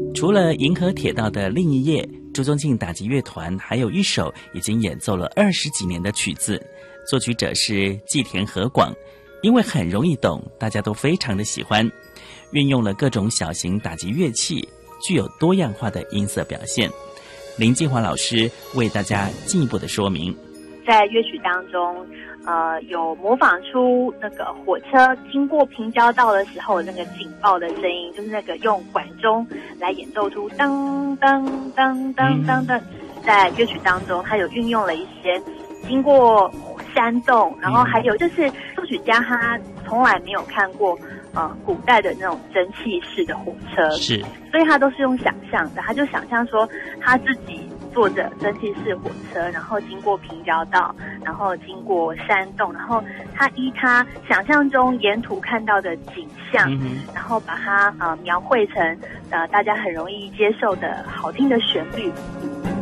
除了银河铁道的另一页，朱宗庆打击乐团还有一首已经演奏了20几年的曲子，作曲者是季田和广。因为很容易懂，大家都非常的喜欢，运用了各种小型打击乐器，具有多样化的音色表现。林静华老师为大家进一步的说明， 在乐曲当中有模仿出那个火车经过平交道的时候那个警报的声音，就是那个用管钟来演奏出当当当当当当。在乐曲当中它有运用了一些经过山洞，然后还有就是作曲家他从来没有看过古代的那种蒸汽式的火车， 是， 所以他都是用想象的，他就想象说他自己坐着蒸汽式火车，然后经过平交道，然后经过山洞，然后他依他想象中沿途看到的景象，然后把它描绘成大家很容易接受的好听的旋律。